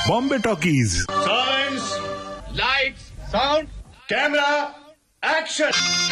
Bombay talkies. Science, lights, sound, camera, action.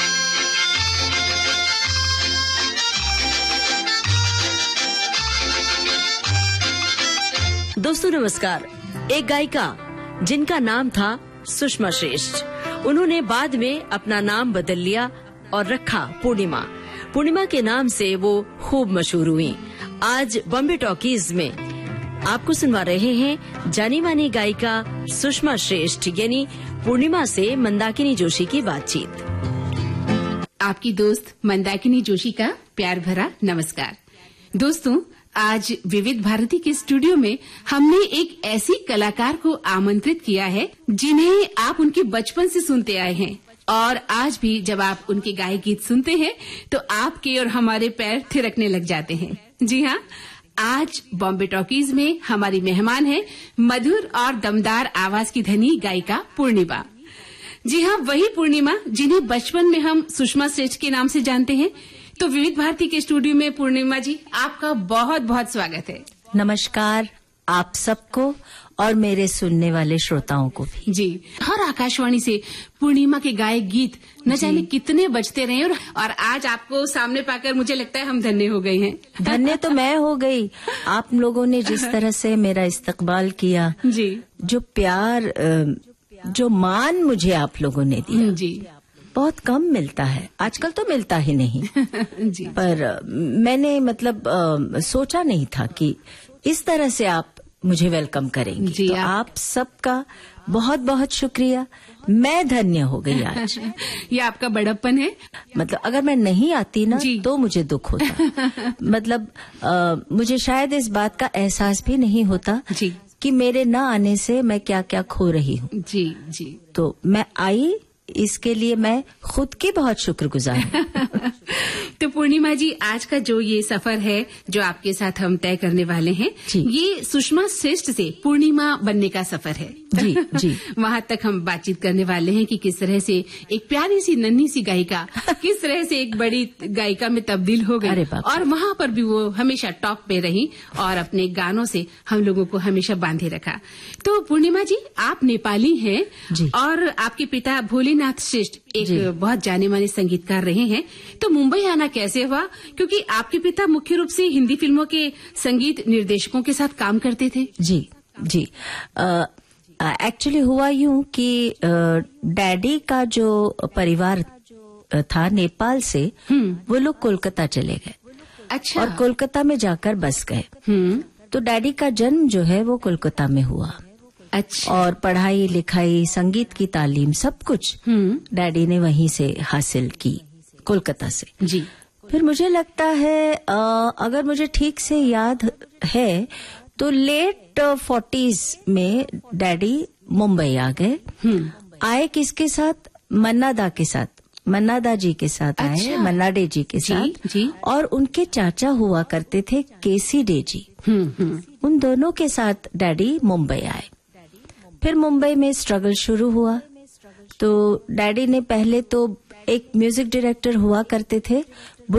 दोस्तों नमस्कार। एक गायिका जिनका नाम था सुषमा श्रेष्ठ, उन्होंने बाद में अपना नाम बदल लिया और रखा पूर्णिमा। पूर्णिमा के नाम से वो खूब मशहूर हुई। आज बॉम्बे टॉकीज में आपको सुनवा रहे हैं जानी मानी गायिका सुषमा श्रेष्ठ यानी पूर्णिमा से मंदाकिनी जोशी की बातचीत। आपकी दोस्त मंदाकिनी जोशी का प्यार भरा नमस्कार। दोस्तों, आज विविध भारती के स्टूडियो में हमने एक ऐसी कलाकार को आमंत्रित किया है जिन्हें आप उनके बचपन से सुनते आए हैं और आज भी जब आप उनके गाए गीत सुनते हैं तो आपके और हमारे पैर थिरकने लग जाते हैं। जी हाँ, आज बॉम्बे टॉकीज में हमारी मेहमान है मधुर और दमदार आवाज की धनी गायिका पूर्णिमा। जी हाँ, वही पूर्णिमा जिन्हें बचपन में हम सुषमा श्रेष्ठ के नाम से जानते हैं। तो विविध भारती के स्टूडियो में पूर्णिमा जी, आपका बहुत बहुत स्वागत है। नमस्कार आप सबको और मेरे सुनने वाले श्रोताओं को भी। जी, हर आकाशवाणी से पूर्णिमा के गाए गीत न जाने कितने बजते रहे और आज आपको सामने पाकर मुझे लगता है हम धन्य हो गए हैं। धन्य तो मैं हो गई। आप लोगों ने जिस तरह से मेरा इस्तकबाल किया, जी, जो प्यार, जो मान मुझे आप लोगों ने दिया, जी, बहुत कम मिलता है। आजकल तो मिलता ही नहीं। जी, पर मैंने सोचा नहीं था कि इस तरह से आप मुझे वेलकम करेंगे। जी, तो आप सबका बहुत बहुत शुक्रिया। मैं धन्य हो गई आज। ये आपका बड़प्पन है। अगर मैं नहीं आती ना तो मुझे दुख होता। मुझे शायद इस बात का एहसास भी नहीं होता जी कि मेरे न आने से मैं क्या क्या खो रही हूँ। जी जी, तो मैं आई, इसके लिए मैं खुद की बहुत शुक्रगुजार हूँ। तो पूर्णिमा जी, आज का जो ये सफर है जो आपके साथ हम तय करने वाले हैं, ये सुषमा श्रेष्ठ से पूर्णिमा बनने का सफर है। जी जी, वहाँ तक हम बातचीत करने वाले हैं कि किस तरह से एक प्यारी सी नन्ही सी गायिका किस तरह से एक बड़ी गायिका में तब्दील हो गई और वहाँ पर भी वो हमेशा टॉप पे रही और अपने गानों से हम लोगों को हमेशा बांधे रखा। तो पूर्णिमा जी, आप नेपाली हैं और आपके पिता भोलेनाथ श्रेष्ठ एक बहुत जाने माने संगीतकार रहे हैं। तो मुंबई आना कैसे हुआ? क्योंकि आपके पिता मुख्य रूप से हिंदी फिल्मों के संगीत निर्देशकों के साथ काम करते थे। जी जी, एक्चुअली हुआ यूं कि डैडी का जो परिवार था नेपाल से, वो लोग कोलकाता चले गए। अच्छा। और कोलकाता में जाकर बस गए। तो डैडी का जन्म जो है वो कोलकाता में हुआ। अच्छा। और पढ़ाई लिखाई, संगीत की तालीम, सब कुछ डैडी ने वहीं से हासिल की, कोलकाता से। जी। फिर मुझे लगता है अगर मुझे ठीक से याद है तो लेट 40s में डैडी मुंबई आ गए। आए किसके साथ? मन्ना दा के साथ, मन्ना दा जी के साथ आए। अच्छा। मन्ना डे जी के साथ। जी। और उनके चाचा हुआ करते थे केसी डे जी। उन दोनों के साथ डैडी मुंबई आए। फिर मुंबई में स्ट्रगल शुरू हुआ। तो डैडी ने पहले तो एक म्यूजिक डायरेक्टर हुआ करते थे,